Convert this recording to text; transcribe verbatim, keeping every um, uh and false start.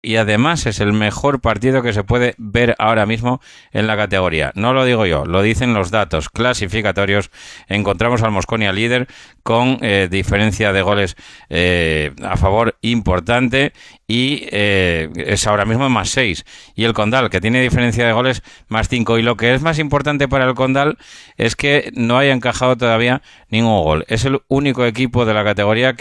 y además es el mejor partido que se puede ver ahora mismo en la categoría. No lo digo yo, lo dicen los datos clasificatorios. Encontramos al Mosconia líder con eh, diferencia de goles eh, a favor importante y eh, es ahora mismo más seis. Y el Condal, que tiene diferencia de goles más cinco. Y lo que es más importante para el Condal es que no haya encajado todavía ningún gol. Es el único equipo de la categoría que